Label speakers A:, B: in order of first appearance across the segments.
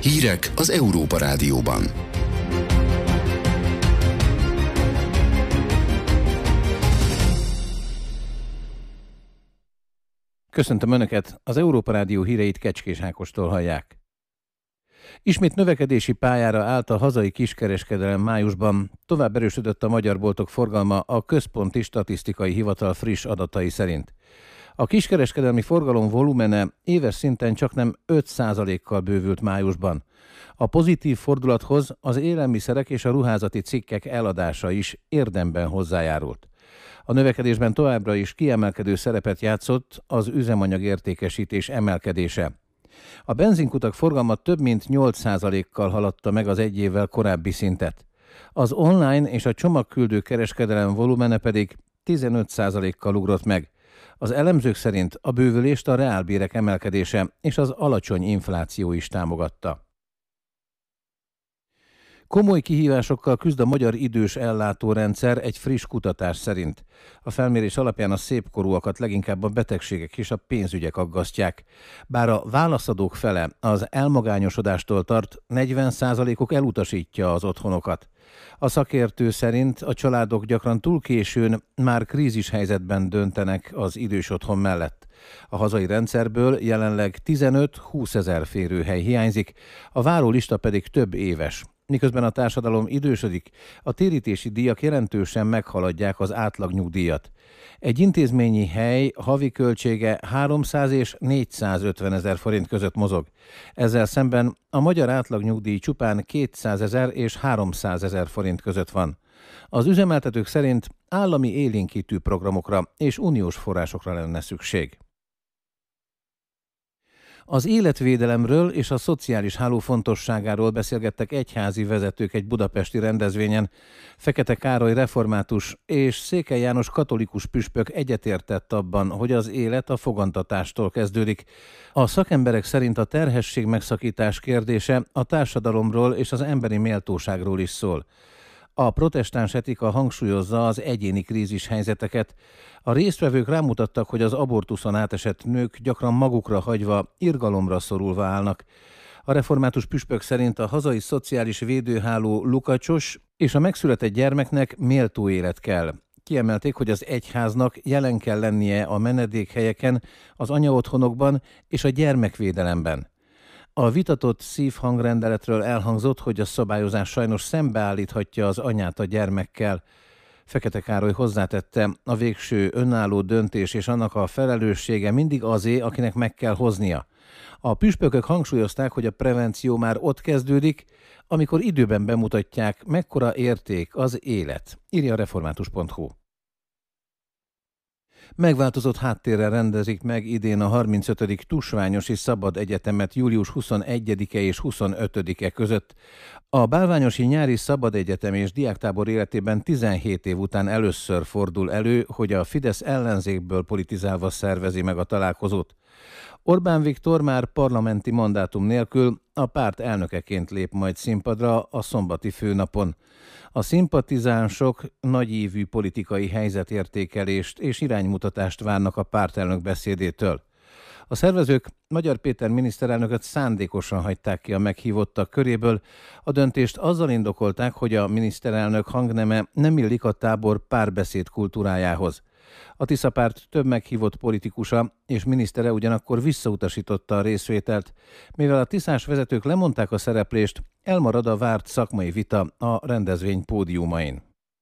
A: Hírek az Európa Rádióban.
B: Köszöntöm Önöket, az Európa Rádió híreit Kecskés Ákostól hallják. Ismét növekedési pályára állt a hazai kiskereskedelem májusban, tovább erősödött a magyar boltok forgalma a Központi Statisztikai Hivatal friss adatai szerint. A kiskereskedelmi forgalom volumene éves szinten csaknem 5%-kal bővült májusban. A pozitív fordulathoz az élelmiszerek és a ruházati cikkek eladása is érdemben hozzájárult. A növekedésben továbbra is kiemelkedő szerepet játszott az üzemanyag értékesítés emelkedése. A benzinkutak forgalma több mint 8%-kal haladta meg az egy évvel korábbi szintet. Az online és a csomagküldő kereskedelem volumene pedig 15%-kal ugrott meg. Az elemzők szerint a bővülést a reálbérek emelkedése és az alacsony infláció is támogatta. Komoly kihívásokkal küzd a magyar idős ellátórendszer egy friss kutatás szerint. A felmérés alapján a szépkorúakat leginkább a betegségek és a pénzügyek aggasztják. Bár a válaszadók fele az elmagányosodástól tart, 40%-uk elutasítja az otthonokat. A szakértő szerint a családok gyakran túl későn már krízishelyzetben döntenek az idős otthon mellett. A hazai rendszerből jelenleg 15-20 ezer férőhely hiányzik, a várólista pedig több éves. Miközben a társadalom idősödik, a térítési díjak jelentősen meghaladják az átlagnyugdíjat. Egy intézményi hely havi költsége 300 és 450 ezer forint között mozog. Ezzel szemben a magyar átlagnyugdíj csupán 200 ezer és 300 ezer forint között van. Az üzemeltetők szerint állami élénkítő programokra és uniós forrásokra lenne szükség. Az életvédelemről és a szociális háló fontosságáról beszélgettek egyházi vezetők egy budapesti rendezvényen. Fekete Károly református és Székely János katolikus püspök egyetértett abban, hogy az élet a fogantatástól kezdődik. A szakemberek szerint a terhesség megszakítás kérdése a társadalomról és az emberi méltóságról is szól. A protestáns etika hangsúlyozza az egyéni krízis helyzeteket. A résztvevők rámutattak, hogy az abortuszon átesett nők gyakran magukra hagyva, irgalomra szorulva állnak. A református püspök szerint a hazai szociális védőháló lukacsos, és a megszületett gyermeknek méltó élet kell. Kiemelték, hogy az egyháznak jelen kell lennie a menedékhelyeken, az anyaotthonokban és a gyermekvédelemben. A vitatott szívhangrendeletről elhangzott, hogy a szabályozás sajnos szembeállíthatja az anyát a gyermekkel. Fekete Károly hozzátette, a végső önálló döntés és annak a felelőssége mindig azé, akinek meg kell hoznia. A püspökök hangsúlyozták, hogy a prevenció már ott kezdődik, amikor időben bemutatják, mekkora érték az élet, írja a református.hu. Megváltozott háttérrel rendezik meg idén a 35. Tusványosi Szabad Egyetemet július 21-e és 25-e között. A Bálványosi Nyári Szabad Egyetem és diáktábor életében 17 év után először fordul elő, hogy a Fidesz ellenzékből politizálva szervezi meg a találkozót. Orbán Viktor már parlamenti mandátum nélkül a párt elnökeként lép majd színpadra a szombati főnapon. A szimpatizánsok nagyívű politikai helyzetértékelést és iránymutatást várnak a pártelnök beszédétől. A szervezők Magyar Péter miniszterelnököt szándékosan hagyták ki a meghívottak köréből. A döntést azzal indokolták, hogy a miniszterelnök hangneme nem illik a tábor párbeszéd kultúrájához. A Tisza párt több meghívott politikusa és minisztere ugyanakkor visszautasította a részvételt. Mivel a tiszás vezetők lemondták a szereplést, elmarad a várt szakmai vita a rendezvény pódiumain.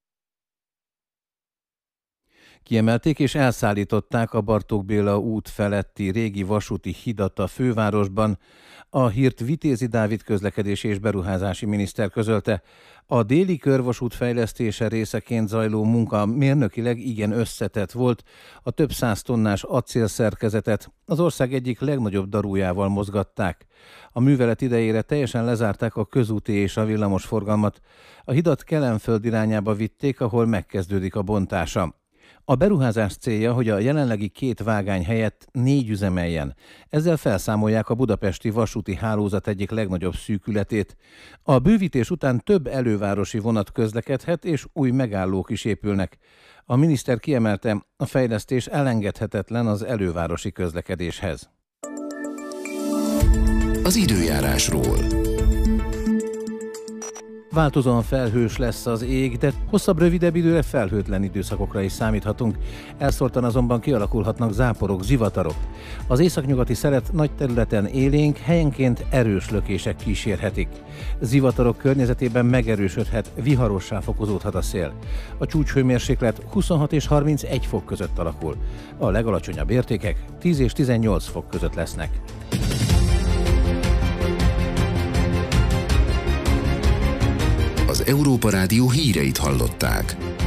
B: Kiemelték és elszállították a Bartók Béla út feletti régi vasúti hidat a fővárosban. A hírt Vitézi Dávid közlekedési és beruházási miniszter közölte. A déli körvasút fejlesztése részeként zajló munka mérnökileg igen összetett volt. A több 100 tonnás acélszerkezetet az ország egyik legnagyobb darújával mozgatták. A művelet idejére teljesen lezárták a közúti és a villamos forgalmat. A hidat Kelenföld irányába vitték, ahol megkezdődik a bontása. A beruházás célja, hogy a jelenlegi 2 vágány helyett 4 üzemeljen. Ezzel felszámolják a budapesti vasúti hálózat egyik legnagyobb szűkületét. A bővítés után több elővárosi vonat közlekedhet, és új megállók is épülnek. A miniszter kiemelte, a fejlesztés elengedhetetlen az elővárosi közlekedéshez.
A: Az időjárásról.
B: Változóan felhős lesz az ég, de hosszabb, rövidebb időre felhőtlen időszakokra is számíthatunk. Elszórtan azonban kialakulhatnak záporok, zivatarok. Az északnyugati szelet nagy területen élénk, helyenként erős lökések kísérhetik. Zivatarok környezetében megerősödhet, viharossá fokozódhat a szél. A csúcshőmérséklet 26 és 31 fok között alakul. A legalacsonyabb értékek 10 és 18 fok között lesznek.
A: Az Európa Rádió híreit hallották.